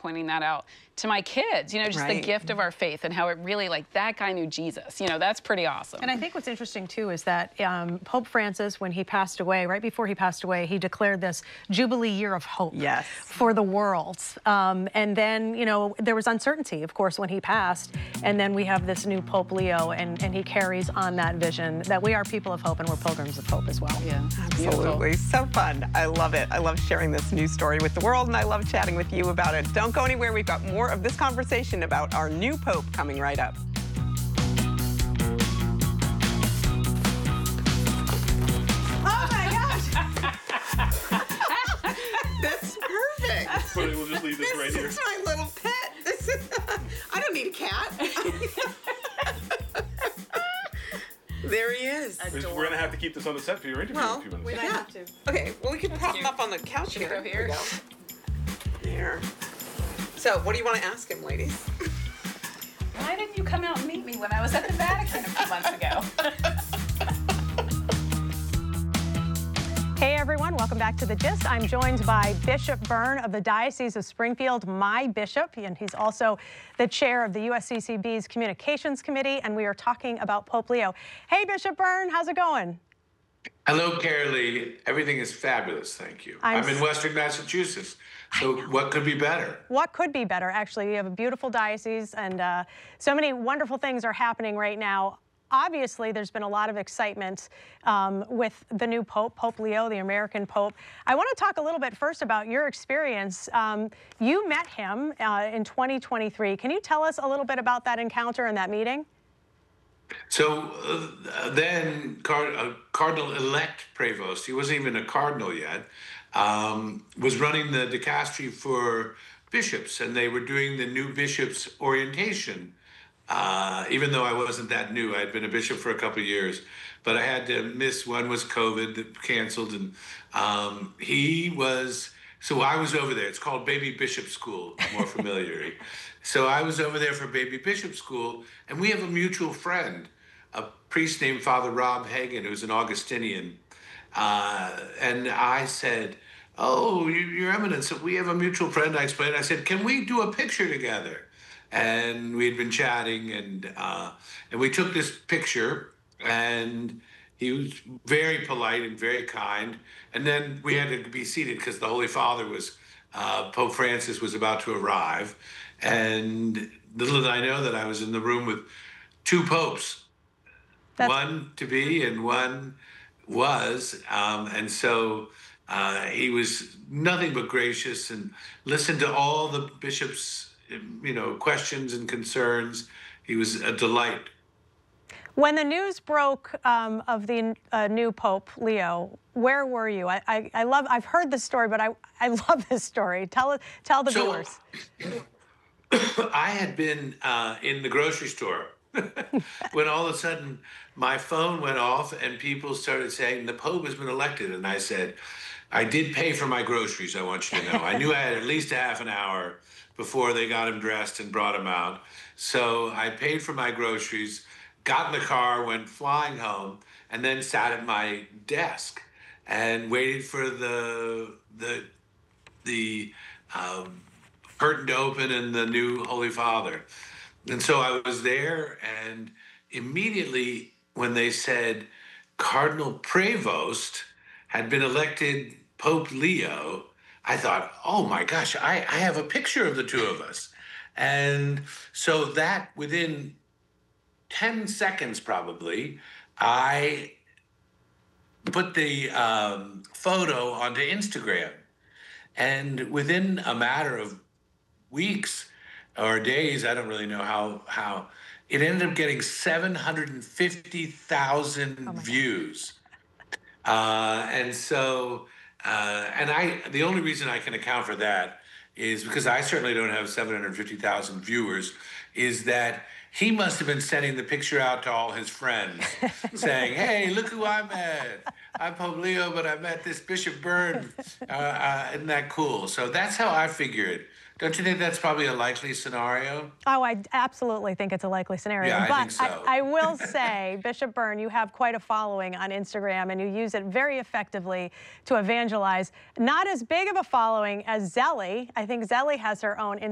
pointing that out to my kids, you know, just the gift of our faith and how it really, like, that guy knew Jesus. You know, that's pretty awesome. And I think what's interesting, too, is that Pope Francis, when he passed away, right before he passed away, he declared this Jubilee year of hope for the world. And then, you know, there was uncertainty, of course, when he passed. And then we have this new Pope Leo, and he carries on that vision that we are people of hope and we're pilgrims of hope as well. Yeah, absolutely. So fun. I love it. I love sharing this news story with the world, and I love chatting with you about it. Don't go anywhere. We've got more of this conversation about our new Pope coming right up. Oh my gosh! That's perfect. We'll just leave this right here. This is my little pet. This is, I don't need a cat. There he is. We're going to have to keep this on the set for your interview in a few minutes. We might have to. Okay, well, we can prop him up on the couch here. Go here. There. So, what do you want to ask him, ladies? Why didn't you come out and meet me when I was at the Vatican a few months ago? Hey everyone, welcome back to The Gist. I'm joined by Bishop Byrne of the Diocese of Springfield, my bishop, and he's also the chair of the USCCB's Communications Committee, and we are talking about Pope Leo. Hey Bishop Byrne, how's it going? Hello, Carolee. Everything is fabulous, thank you. I'm in Western Massachusetts, so what could be better? What could be better, actually? You have a beautiful diocese, and so many wonderful things are happening right now. Obviously, there's been a lot of excitement with the new Pope, Pope Leo, the American Pope. I want to talk a little bit first about your experience. You met him in 2023. Can you tell us a little bit about that encounter and that meeting? So then Cardinal-elect Prevost, he wasn't even a cardinal yet, was running the dicastery for bishops, and they were doing the new bishops orientation. Even though I wasn't that new, I had been a bishop for a couple of years, but I had to miss. One was COVID that canceled, and so I was over there. It's called Baby Bishop School, more familiar. So I was over there for Baby Bishop School, and we have a mutual friend, a priest named Father Rob Hagen, who's an Augustinian. And I said, "Oh, Your Eminence, we have a mutual friend." I explained. I said, "Can we do a picture together?" And we had been chatting, and we took this picture, and he was very polite and very kind. And then we had to be seated because the Holy Father was, Pope Francis was about to arrive. And little did I know that I was in the room with two popes, one to be and one was. And so he was nothing but gracious and listened to all the bishops' questions and concerns. He was a delight. When the news broke of the new Pope Leo, where were you? I've heard this story, but I love this story. Tell the viewers. I had been in the grocery store when all of a sudden my phone went off and people started saying the Pope has been elected, and I said, I did pay for my groceries, I want you to know. I knew I had at least a half an hour before they got him dressed and brought him out. So I paid for my groceries, got in the car, went flying home, and then sat at my desk and waited for the curtain to open and the new Holy Father. And so I was there, and immediately when they said Cardinal Prevost had been elected Pope Leo, I thought, oh my gosh, I have a picture of the two of us. And so that within 10 seconds probably, I put the photo onto Instagram. And within a matter of weeks or days, I don't really know how it ended up getting 750,000 views. And so, the only reason I can account for that is because I certainly don't have 750,000 viewers, is that he must have been sending the picture out to all his friends saying, hey, look who I met. I'm Pope Leo, but I met this Bishop Byrne. Isn't that cool? So that's how I figure it. Don't you think that's probably a likely scenario? Oh, I absolutely think it's a likely scenario. Yeah, but I think so. I will say, Bishop Byrne, you have quite a following on Instagram, and you use it very effectively to evangelize. Not as big of a following as Zelly. I think Zelly has her own